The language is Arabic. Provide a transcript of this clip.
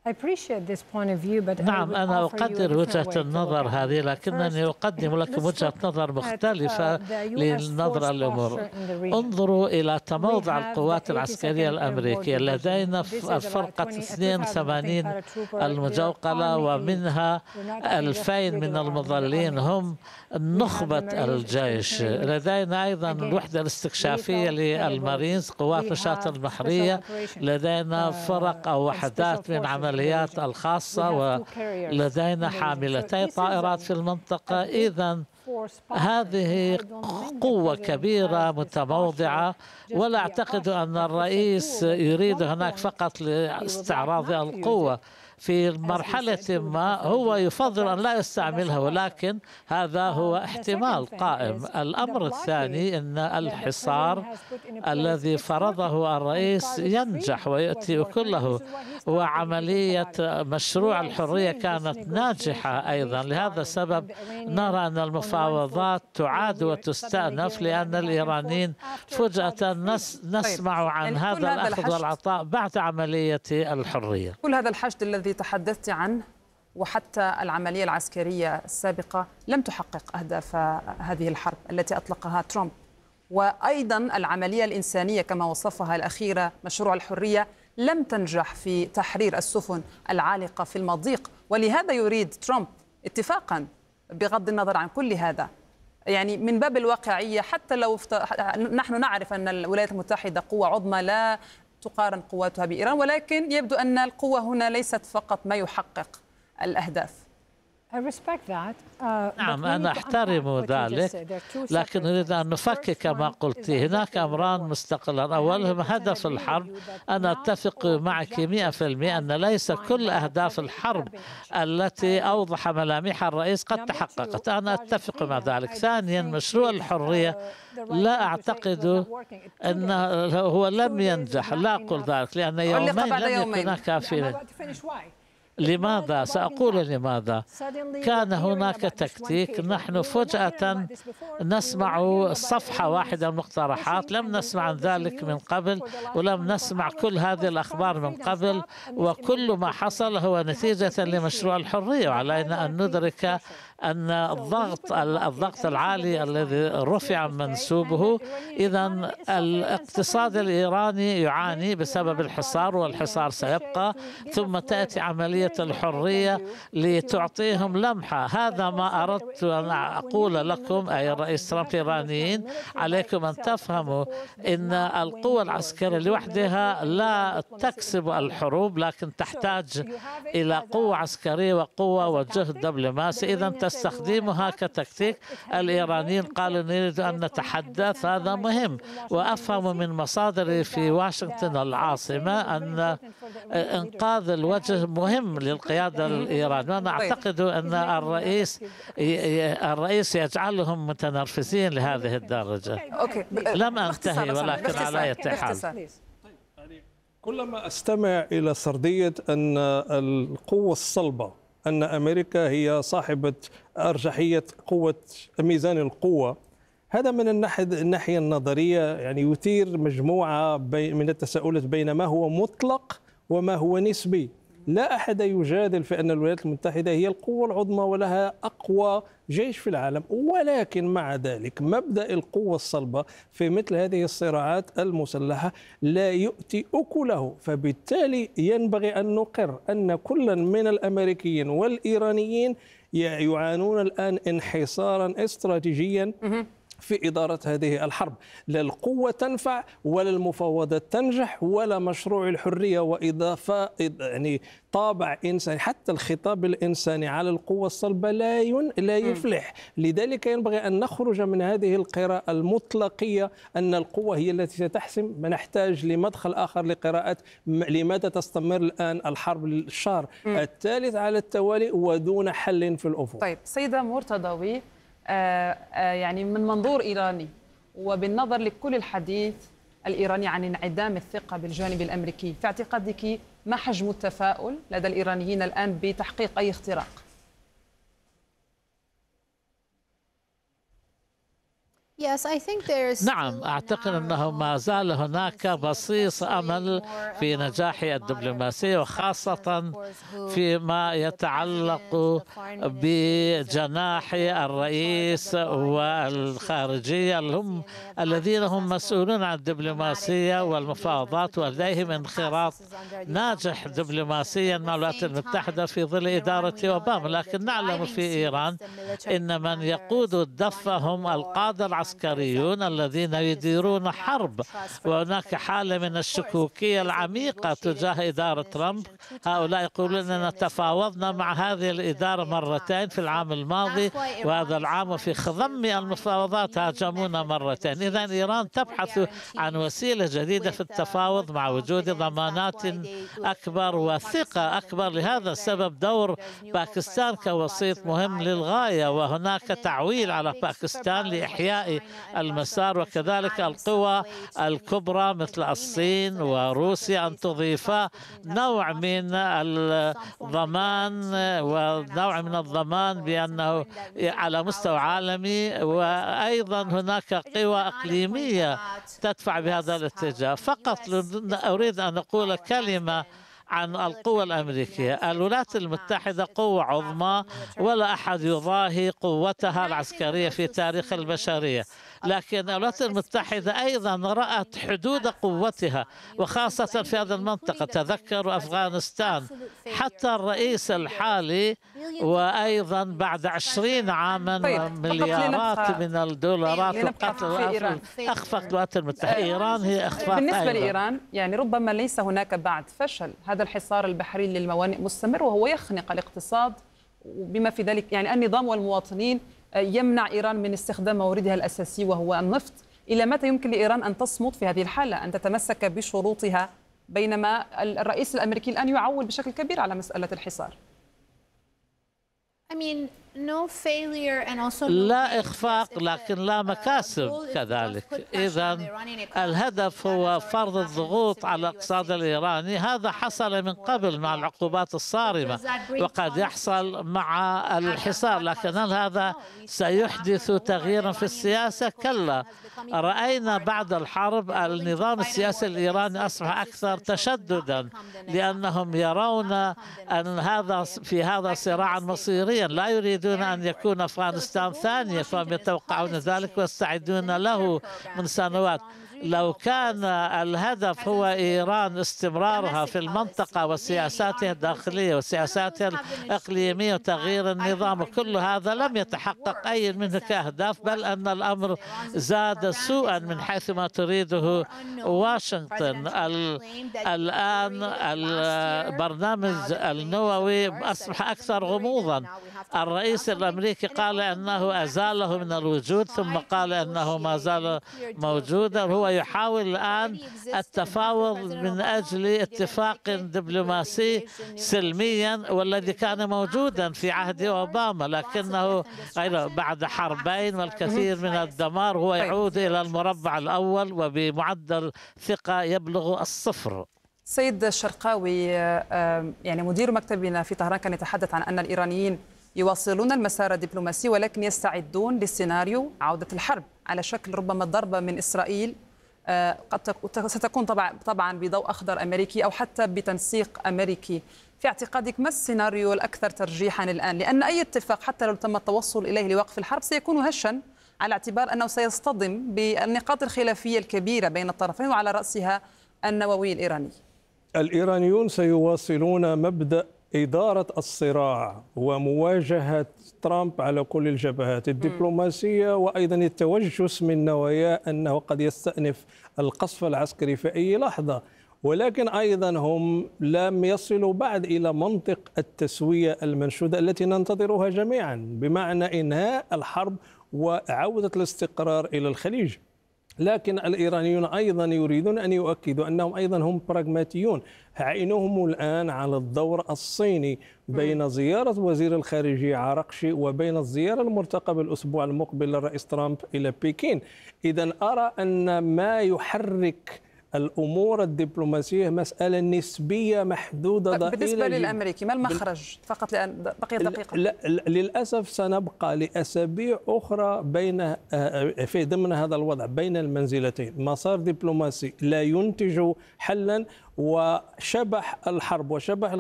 نعم، أنا أقدر وجهة النظر هذه، لكنني أقدم لكم وجهة نظر مختلفة لنظرة الأمور. انظروا إلى تموضع القوات العسكرية الأمريكية. لدينا فرقة 82 المجوقلة، ومنها 2000 من المظلين هم نخبة الجيش. لدينا أيضا الوحدة الاستكشافية للمارينز، قوات النشاط البحرية. لدينا فرق أو وحدات من عمليات الخاصة، ولدينا حاملتي طائرات في المنطقة. إذن هذه قوة كبيرة متموضعة، ولا أعتقد أن الرئيس يريد هناك فقط لاستعراض القوة. في مرحلة ما هو يفضل أن لا يستعملها، ولكن هذا هو احتمال قائم. الأمر الثاني أن الحصار الذي فرضه الرئيس ينجح ويأتي كله، وعملية مشروع الحرية كانت ناجحة أيضا. لهذا السبب نرى أن المفاوضات تعاد وتستأنف، لأن الإيرانيين فجأة نسمع عن هذا الأخذ والعطاء بعد عملية الحرية. كل هذا الحشد الذي تحدثت عنه وحتى العملية العسكرية السابقة لم تحقق أهداف هذه الحرب التي أطلقها ترامب، وأيضا العملية الإنسانية كما وصفها الأخيرة مشروع الحرية لم تنجح في تحرير السفن العالقة في المضيق. ولهذا يريد ترامب اتفاقا بغض النظر عن كل هذا، يعني من باب الواقعية. حتى لو نحن نعرف أن الولايات المتحدة قوة عظمى لا تقارن قواتها بإيران، ولكن يبدو أن القوة هنا ليست فقط ما يحقق الأهداف. نعم، أنا أحترم ذلك، لكن نريد أن نفكك ما قلت. هناك أمران مستقلان. أولهم هدف الحرب. أنا أتفق معك 100% أن ليس كل أهداف الحرب التي أوضح ملامحها الرئيس قد تحققت. أنا أتفق مع ذلك. ثانيا، مشروع الحرية لا أعتقد أنه هو لم ينجح. لا أقول ذلك، لأن يومين لم يكن كافيين. لماذا؟ سأقول لماذا. كان هناك تكتيك. نحن فجأة نسمع صفحة واحدة من المقترحات، لم نسمع عن ذلك من قبل، ولم نسمع كل هذه الأخبار من قبل، وكل ما حصل هو نتيجة لمشروع الحرية. وعلينا أن ندرك أن الضغط العالي الذي رفع منسوبه. إذن الاقتصاد الإيراني يعاني بسبب الحصار، والحصار سيبقى، ثم تأتي عملية الحرية لتعطيهم لمحة. هذا ما أردت أن أقول لكم أي الرئيس ترامب الإيرانيين. عليكم أن تفهموا أن القوة العسكرية لوحدها لا تكسب الحروب، لكن تحتاج إلى قوة عسكرية وقوة وجهد دبلوماسي. إذن تستخدمها كتكتيك. الإيرانيين قالوا نريد أن نتحدث. هذا مهم، وأفهم من مصادري في واشنطن العاصمة أن إنقاذ الوجه مهم للقيادة الإيرانية. وأنا أعتقد أن الرئيس يجعلهم متنرفزين لهذه الدرجة. لم أنتهي، ولكن على أي حال كلما أستمع إلى سردية أن القوة الصلبة، أن أمريكا هي صاحبة أرجحية قوة ميزان القوة، هذا من الناحية النظرية يعني يثير مجموعة من التساؤلات بين ما هو مطلق وما هو نسبي. لا أحد يجادل في أن الولايات المتحدة هي القوة العظمى ولها أقوى جيش في العالم، ولكن مع ذلك مبدأ القوة الصلبة في مثل هذه الصراعات المسلحة لا يؤتي أكله. فبالتالي ينبغي أن نقر أن كلا من الأمريكيين والإيرانيين يعانون الآن انحسارا استراتيجيا في إدارة هذه الحرب. لا القوة تنفع ولا المفاوضات تنجح ولا مشروع الحرية وإضافة يعني طابع إنساني. حتى الخطاب الإنساني على القوة الصلبة لا يفلح. لذلك ينبغي أن نخرج من هذه القراءة المطلقية أن القوة هي التي ستحسم. نحتاج لمدخل آخر لقراءة لماذا تستمر الآن الحرب للشهر الثالث على التوالي ودون حل في الأفق. طيب سيدة مرتضوي، يعني من منظور إيراني وبالنظر لكل الحديث الإيراني عن انعدام الثقة بالجانب الأمريكي، في اعتقادك ما حجم التفاؤل لدى الإيرانيين الآن بتحقيق أي اختراق؟ نعم، أعتقد أنه ما زال هناك بصيص أمل في نجاح الدبلوماسية، وخاصة فيما يتعلق بجناح الرئيس والخارجية الذين هم مسؤولون عن الدبلوماسية والمفاوضات، ولديهم انخراط ناجح دبلوماسيا مع الولايات المتحدة في ظل إدارة أوباما. لكن نعلم في إيران إن من يقود الدفة هم القادة العسكريون الذين يديرون حرب، وهناك حالة من الشكوكية العميقة تجاه إدارة ترامب. هؤلاء يقولون أننا تفاوضنا مع هذه الإدارة مرتين في العام الماضي وهذا العام، وفي خضم المفاوضات هاجمونا مرتين. إذن إيران تبحث عن وسيلة جديدة في التفاوض مع وجود ضمانات أكبر وثقة أكبر. لهذا السبب دور باكستان كوسيط مهم للغاية، وهناك تعويل على باكستان لإحياء المسار، وكذلك القوى الكبرى مثل الصين وروسيا أن تضيفا نوع من الضمان بأنه على مستوى عالمي، وأيضا هناك قوى إقليمية تدفع بهذا الاتجاه. فقط أريد أن أقول كلمة عن القوى الأمريكية. الولايات المتحدة قوة عظمى ولا أحد يضاهي قوتها العسكرية في تاريخ البشرية، لكن الولايات المتحدة أيضا رأت حدود قوتها، وخاصة في هذه المنطقة. تذكروا أفغانستان، حتى الرئيس الحالي وأيضا بعد 20 عاما مليارات من الدولارات وقتل أخفق الولايات المتحدة. إيران هي أخفاق. بالنسبة لإيران يعني ربما ليس هناك بعد فشل. هذا الحصار البحري للموانئ مستمر وهو يخنق الاقتصاد، وبما في ذلك يعني النظام والمواطنين، يمنع إيران من استخدام موردها الأساسي وهو النفط. إلى متى يمكن لإيران أن تصمت في هذه الحالة، أن تتمسك بشروطها، بينما الرئيس الأمريكي الآن يعول بشكل كبير على مسألة الحصار؟ لا إخفاق لكن لا مكاسب كذلك. إذا الهدف هو فرض الضغوط على الاقتصاد الإيراني. هذا حصل من قبل مع العقوبات الصارمة، وقد يحصل مع الحصار. لكن هل هذا سيحدث تغييرا في السياسة؟ كلا. رأينا بعد الحرب النظام السياسي الإيراني أصبح أكثر تشددا، لأنهم يرون أن في هذا صراعا مصيريا، لا يريدون أن يكون أفغانستان ثانية، فهم يتوقعون ذلك ويستعدون له من سنوات. لو كان الهدف هو إيران استمرارها في المنطقة وسياساتها الداخلية وسياساتها الإقليمية وتغيير النظام، وكل هذا لم يتحقق أي منه كأهداف، بل أن الأمر زاد سوءا من حيث ما تريده واشنطن. الآن البرنامج النووي أصبح أكثر غموضا. الرئيس الأمريكي قال أنه أزاله من الوجود، ثم قال أنه ما زال موجودا. هو يحاول الآن التفاوض من أجل اتفاق دبلوماسي سلميا، والذي كان موجودا في عهد أوباما، لكنه بعد حربين والكثير من الدمار هو يعود إلى المربع الأول وبمعدل ثقة يبلغ الصفر. سيد الشرقاوي، يعني مدير مكتبنا في طهران كان يتحدث عن أن الإيرانيين يواصلون المسار الدبلوماسي ولكن يستعدون للسيناريو عودة الحرب على شكل ربما ضربة من إسرائيل، قد ستكون طبعا بضوء أخضر أمريكي أو حتى بتنسيق أمريكي. في اعتقادك ما السيناريو الأكثر ترجيحا الآن؟ لأن أي اتفاق حتى لو تم التوصل إليه لوقف الحرب سيكون هشا، على اعتبار أنه سيصطدم بالنقاط الخلافية الكبيرة بين الطرفين وعلى رأسها النووي الإيراني. الإيرانيون سيواصلون مبدأ إدارة الصراع ومواجهة ترامب على كل الجبهات الدبلوماسية، وأيضا التوجس من نواياه أنه قد يستأنف القصف العسكري في أي لحظة. ولكن أيضا هم لم يصلوا بعد إلى منطق التسوية المنشودة التي ننتظرها جميعا، بمعنى إنهاء الحرب وعودة الاستقرار إلى الخليج. لكن الإيرانيون أيضا يريدون أن يؤكدوا أنهم أيضا هم براغماتيون. عينهم الآن على الدور الصيني بين زيارة وزير الخارجية عراقشي وبين الزيارة المرتقبة الأسبوع المقبل للرئيس ترامب إلى بكين. إذن أرى أن ما يحرك الأمور الدبلوماسية مسألة نسبية محدودة ضئيلة. بالنسبة للأمريكي ما المخرج؟ فقط لأن بقيت دقيقة. للأسف سنبقى لأسابيع أخرى في ضمن هذا الوضع بين المنزلتين، مسار دبلوماسي لا ينتج حلا، وشبح الحرب وشبح